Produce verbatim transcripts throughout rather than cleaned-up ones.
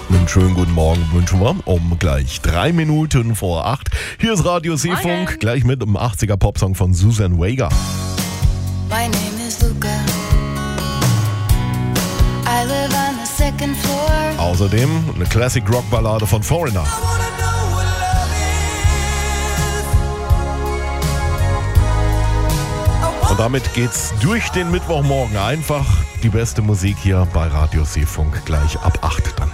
Einen schönen guten Morgen wünschen wir um gleich drei Minuten vor acht. Hier ist Radio Seefunk, gleich mit einem achtziger Popsong von Susan Vega. My name is Luca. I live on the second floor. Außerdem eine Classic-Rock-Ballade von Foreigner. Und damit geht's durch den Mittwochmorgen. Einfach die beste Musik hier bei Radio Seefunk gleich ab acht dann.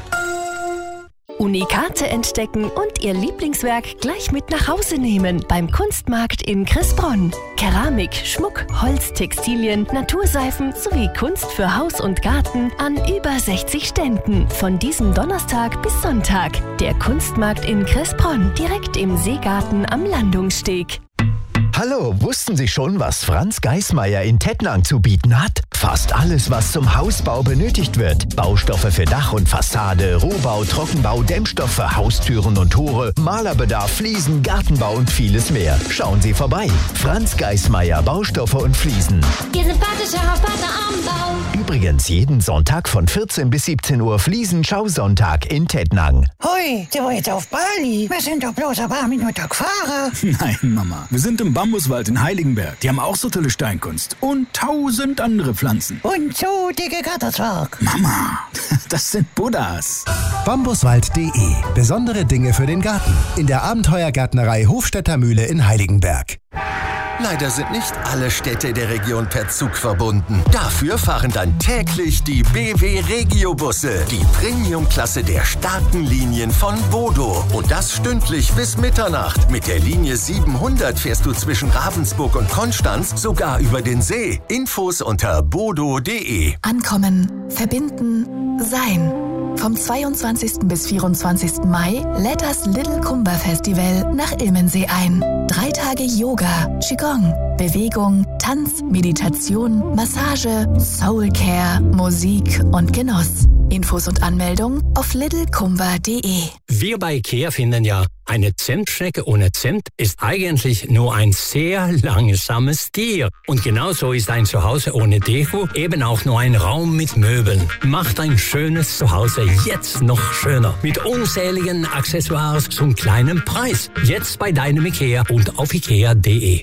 Unikate entdecken und Ihr Lieblingswerk gleich mit nach Hause nehmen beim Kunstmarkt in Cressbronn. Keramik, Schmuck, Holz, Textilien, Naturseifen sowie Kunst für Haus und Garten an über sechzig Ständen. Von diesem Donnerstag bis Sonntag. Der Kunstmarkt in Cressbronn, direkt im Seegarten am Landungssteg. Hallo, wussten Sie schon, was Franz Geismeier in Tettnang zu bieten hat? Fast alles, was zum Hausbau benötigt wird. Baustoffe für Dach und Fassade, Rohbau, Trockenbau, Dämmstoffe, Haustüren und Tore, Malerbedarf, Fliesen, Gartenbau und vieles mehr. Schauen Sie vorbei. Franz Geismeier, Baustoffe und Fliesen. Ihr sympathischer Hauspartner am Bau. Übrigens jeden Sonntag von vierzehn bis siebzehn Uhr Fliesen-Schausonntag in Tettnang. Hui, der war jetzt auf Bali. Wir sind doch bloß ein paar Minuten gefahren. Nein, Mama, wir sind im Bambuswald in Heiligenberg. Die haben auch so tolle Steinkunst und tausend andere Pflanzen. Und so dicke Gatterzwerg. Mama, das sind Buddhas. Bambuswald punkt de. Besondere Dinge für den Garten. In der Abenteuergärtnerei Hofstädter Mühle in Heiligenberg. Leider sind nicht alle Städte der Region per Zug verbunden. Dafür fahren dann täglich die B W Regio-Busse, die Premium-Klasse der starken Linien von Bodo. Und das stündlich bis Mitternacht. Mit der Linie siebenhundert fährst du zwischen Ravensburg und Konstanz sogar über den See. Infos unter bodo punkt de. Ankommen, verbinden, sein. Vom zweiundzwanzigsten bis vierundzwanzigsten Mai lädt das Little Kumba Festival nach Ilmensee ein. Drei Tage Yoga, Qigong, Bewegung, Tanz, Meditation, Massage, Soulcare, Musik und Genuss. Infos und Anmeldung auf little kumba punkt de. Wir bei IKEA finden ja, eine Zimtschnecke ohne Zimt ist eigentlich nur ein sehr langsames Tier. Und genauso ist ein Zuhause ohne Deko eben auch nur ein Raum mit Möbeln. Macht ein schönes Zuhause jetzt noch schöner. Mit unzähligen Accessoires zum kleinen Preis. Jetzt bei deinem IKEA und auf ikea punkt de.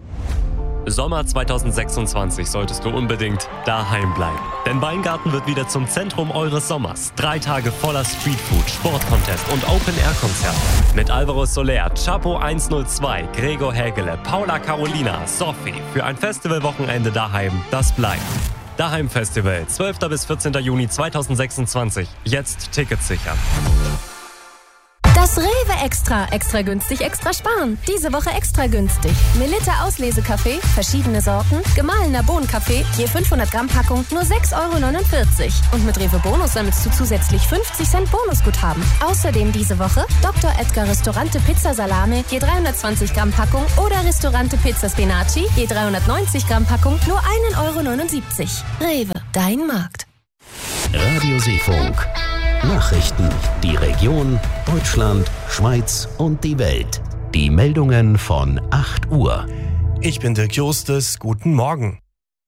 Sommer zweitausendsechsundzwanzig solltest du unbedingt daheim bleiben. Denn Weingarten wird wieder zum Zentrum eures Sommers. Drei Tage voller Streetfood, Sportcontest und Open-Air-Konzerte. Mit Alvaro Soler, Chapo hundertzwei, Gregor Hägele, Paula Carolina, Sophie. Für ein Festivalwochenende daheim, das bleibt. Daheim Festival, zwölfter bis vierzehnter Juni zweitausendsechsundzwanzig. Jetzt Tickets sichern. Das Rewe Extra. Extra günstig, extra sparen. Diese Woche extra günstig. Melitta Auslesekaffee, verschiedene Sorten, gemahlener Bohnenkaffee, je fünfhundert Gramm Packung, nur sechs Euro neunundvierzig. Und mit Rewe Bonus sammelst du zusätzlich fünfzig Cent Bonusguthaben. Außerdem diese Woche Doktor Edgar Restaurante Pizza Salame, je dreihundertzwanzig Gramm Packung oder Restaurante Pizza Spinaci, je dreihundertneunzig Gramm Packung, nur ein Euro neunundsiebzig. Rewe, dein Markt. Radio Seefunk. Nachrichten, die Region, Deutschland, Schweiz und die Welt. Die Meldungen von acht Uhr. Ich bin Dirk Justus, guten Morgen.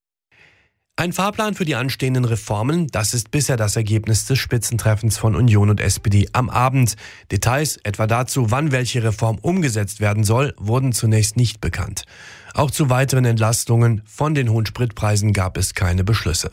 Ein Fahrplan für die anstehenden Reformen, das ist bisher das Ergebnis des Spitzentreffens von Union und S P D am Abend. Details, etwa dazu, wann welche Reform umgesetzt werden soll, wurden zunächst nicht bekannt. Auch zu weiteren Entlastungen von den hohen Spritpreisen gab es keine Beschlüsse.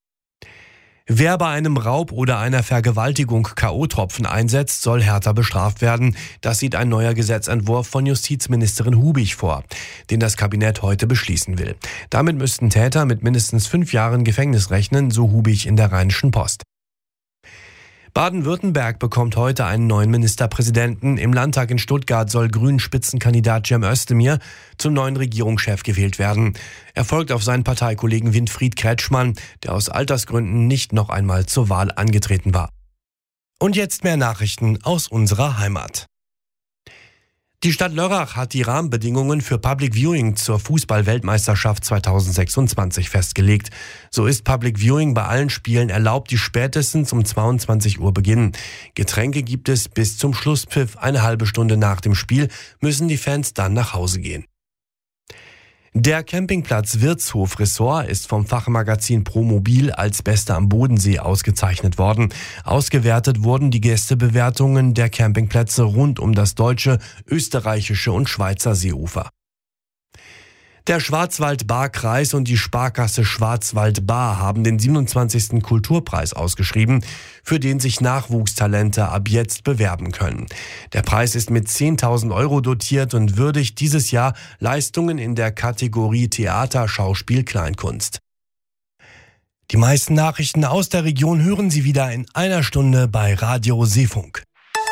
Wer bei einem Raub oder einer Vergewaltigung K O-Tropfen einsetzt, soll härter bestraft werden. Das sieht ein neuer Gesetzentwurf von Justizministerin Hubig vor, den das Kabinett heute beschließen will. Damit müssten Täter mit mindestens fünf Jahren Gefängnis rechnen, so Hubig in der Rheinischen Post. Baden-Württemberg bekommt heute einen neuen Ministerpräsidenten. Im Landtag in Stuttgart soll Grünen-Spitzenkandidat Cem Özdemir zum neuen Regierungschef gewählt werden. Er folgt auf seinen Parteikollegen Winfried Kretschmann, der aus Altersgründen nicht noch einmal zur Wahl angetreten war. Und jetzt mehr Nachrichten aus unserer Heimat. Die Stadt Lörrach hat die Rahmenbedingungen für Public Viewing zur Fußball-Weltmeisterschaft zweitausendsechsundzwanzig festgelegt. So ist Public Viewing bei allen Spielen erlaubt, die spätestens um zweiundzwanzig Uhr beginnen. Getränke gibt es bis zum Schlusspfiff. Eine halbe Stunde nach dem Spiel müssen die Fans dann nach Hause gehen. Der Campingplatz Wirtshof Ressort ist vom Fachmagazin Promobil als Bester am Bodensee ausgezeichnet worden. Ausgewertet wurden die Gästebewertungen der Campingplätze rund um das deutsche, österreichische und Schweizer Seeufer. Der Schwarzwald-Baar-Kreis und die Sparkasse Schwarzwald-Baar haben den siebenundzwanzigsten Kulturpreis ausgeschrieben, für den sich Nachwuchstalente ab jetzt bewerben können. Der Preis ist mit zehntausend Euro dotiert und würdigt dieses Jahr Leistungen in der Kategorie Theater, Schauspiel, Kleinkunst. Die meisten Nachrichten aus der Region hören Sie wieder in einer Stunde bei Radio Seefunk.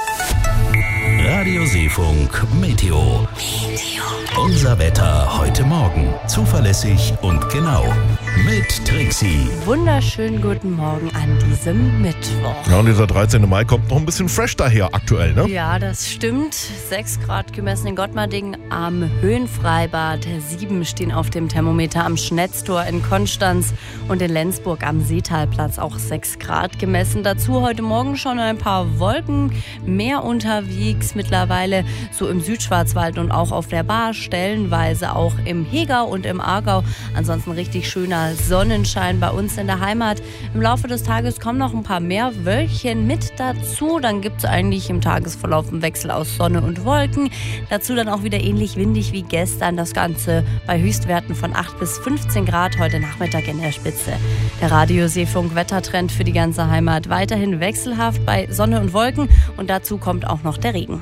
Radio Seefunk Meteo. Unser Wetter heute Morgen. Zuverlässig und genau. Mit Trixie. Wunderschönen guten Morgen an diesem Mittwoch. Ja, und dieser dreizehnten Mai kommt noch ein bisschen fresh daher aktuell, ne? Ja, das stimmt. sechs Grad gemessen in Gottmarding am Höhenfreibad. sieben stehen auf dem Thermometer am Schnetztor in Konstanz und in Lenzburg am Seetalplatz auch sechs Grad gemessen. Dazu heute Morgen schon ein paar Wolken mehr unterwegs. Mittlerweile so im Südschwarzwald und auch auf der Baar, stellenweise auch im Hegau und im Aargau. Ansonsten richtig schöner Sonnenschein bei uns in der Heimat. Im Laufe des Tages kommen noch ein paar mehr Wölkchen mit dazu. Dann gibt es eigentlich im Tagesverlauf einen Wechsel aus Sonne und Wolken. Dazu dann auch wieder ähnlich windig wie gestern. Das Ganze bei Höchstwerten von acht bis fünfzehn Grad heute Nachmittag in der Spitze. Der Radio Seefunk Wettertrend für die ganze Heimat weiterhin wechselhaft bei Sonne und Wolken. Und dazu kommt auch noch der Regen.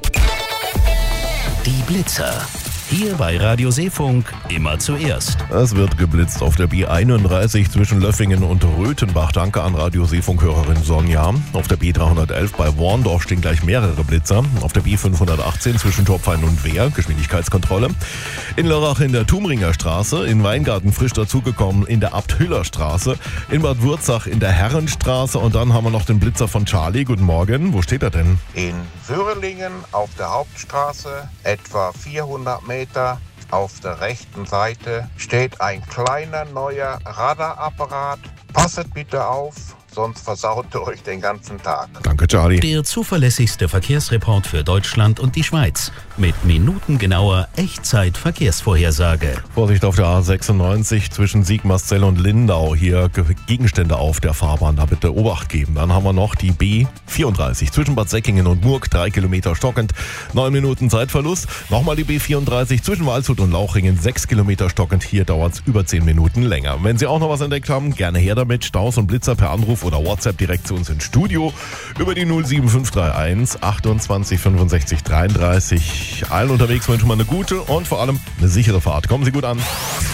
Die Blitzer. Hier bei Radio Seefunk immer zuerst. Es wird geblitzt auf der B einunddreißig zwischen Löffingen und Röthenbach. Danke an Radio Seefunk-Hörerin Sonja. Auf der B dreihundertelf bei Worndorf stehen gleich mehrere Blitzer. Auf der B fünfhundertachtzehn zwischen Topfhain und Wehr, Geschwindigkeitskontrolle. In Lörrach in der Tumringer Straße. In Weingarten frisch dazugekommen in der Abt-Hüller-Straße. In Bad Wurzach in der Herrenstraße. Und dann haben wir noch den Blitzer von Charlie. Guten Morgen. Wo steht er denn? In Würlingen auf der Hauptstraße, etwa vierhundert Meter auf der rechten Seite, steht ein kleiner neuer Radarapparat. Passet bitte auf, sonst versaut ihr euch den ganzen Tag. Danke, Charlie. Der zuverlässigste Verkehrsreport für Deutschland und die Schweiz. Mit minutengenauer Echtzeit-Verkehrsvorhersage. Vorsicht auf der A sechsundneunzig zwischen Sigmarszell und Lindau. Hier Gegenstände auf der Fahrbahn, da bitte Obacht geben. Dann haben wir noch die B vierunddreißig zwischen Bad Säckingen und Murg. Drei Kilometer stockend, neun Minuten Zeitverlust. Nochmal die B vierunddreißig zwischen Waldshut und Lauchringen. Sechs Kilometer stockend, hier dauert es über zehn Minuten länger. Wenn Sie auch noch was entdeckt haben, gerne her damit. Staus und Blitzer per Anruf oder WhatsApp direkt zu uns ins Studio über die null sieben fünf drei eins achtundzwanzig fünfundsechzig dreiunddreißig. Allen unterwegs wünschen wir eine gute und vor allem eine sichere Fahrt. Kommen Sie gut an.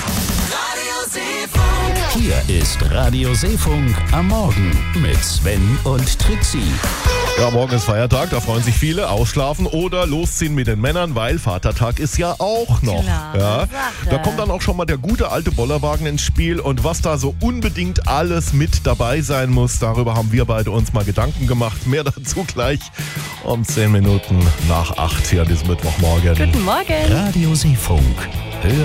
Hier ist Radio Seefunk am Morgen mit Sven und Trixie. Ja, morgen ist Feiertag, da freuen sich viele. Ausschlafen oder losziehen mit den Männern, weil Vatertag ist ja auch noch. Klar, ja, da kommt dann auch schon mal der gute alte Bollerwagen ins Spiel. Und was da so unbedingt alles mit dabei sein muss, darüber haben wir beide uns mal Gedanken gemacht. Mehr dazu gleich um zehn Minuten nach acht hier an diesem Mittwochmorgen. Guten Morgen. Radio Seefunk.